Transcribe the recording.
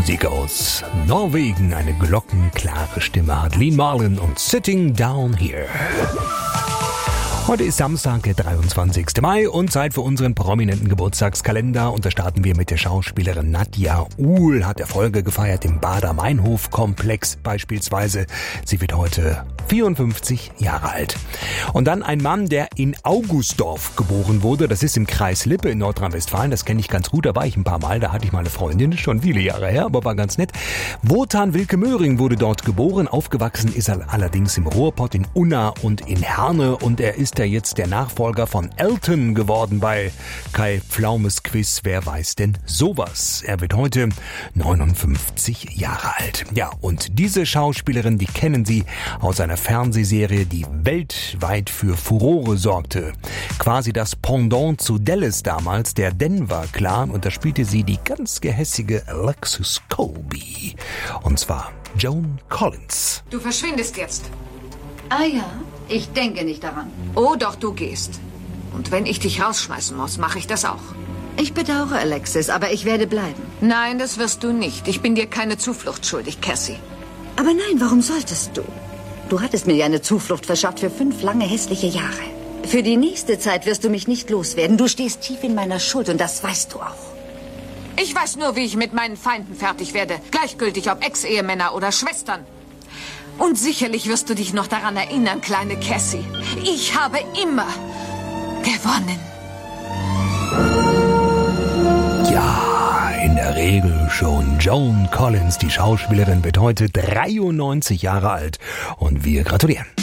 Musik aus Norwegen. Eine glockenklare Stimme hat Lean Marlin und Sitting Down Here. Heute ist Samstag, der 23. Mai und Zeit für unseren prominenten Geburtstagskalender. Und da starten wir mit der Schauspielerin Nadja Uhl. Hat Erfolge gefeiert im Baader-Meinhof-Komplex beispielsweise. Sie wird heute 54 Jahre alt. Und dann ein Mann, der in Augustdorf geboren wurde. Das ist im Kreis Lippe in Nordrhein-Westfalen. Das kenne ich ganz gut. Da war ich ein paar Mal. Da hatte ich mal eine Freundin. Schon viele Jahre her, aber war ganz nett. Wotan Wilke Möhring wurde dort geboren. Aufgewachsen ist er allerdings im Ruhrpott, in Unna und in Herne. Und er ist ja jetzt der Nachfolger von Elton geworden bei Kai Pflaumes Quiz. Wer weiß denn sowas? Er wird heute 59 Jahre alt. Ja, und diese Schauspielerin, die kennen Sie aus einer Fernsehserie, die weltweit für Furore sorgte. Quasi das Pendant zu Dallas damals, der Denver Clan. Und da spielte sie die ganz gehässige Alexis Colby. Und zwar Joan Collins. Du verschwindest jetzt. Ah ja, ich denke nicht daran. Oh doch, du gehst. Und wenn ich dich rausschmeißen muss, mache ich das auch. Ich bedauere, Alexis, aber ich werde bleiben. Nein, das wirst du nicht. Ich bin dir keine Zuflucht schuldig, Cassie. Aber nein, warum solltest du? Du hattest mir ja eine Zuflucht verschafft für 5 lange, hässliche Jahre. Für die nächste Zeit wirst du mich nicht loswerden. Du stehst tief in meiner Schuld und das weißt du auch. Ich weiß nur, wie ich mit meinen Feinden fertig werde. Gleichgültig, ob Ex-Ehemänner oder Schwestern. Und sicherlich wirst du dich noch daran erinnern, kleine Cassie. Ich habe immer gewonnen. Ja, in der Regel schon. Joan Collins, die Schauspielerin, wird heute 93 Jahre alt. Und wir gratulieren.